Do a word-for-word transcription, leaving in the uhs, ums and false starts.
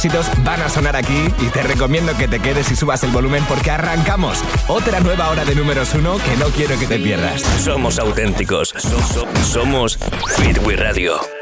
éxitos van a sonar aquí y te recomiendo que te quedes y subas el volumen porque arrancamos otra nueva hora de números uno que no quiero que te pierdas. Somos auténticos. So- so- somos Hit We Radio.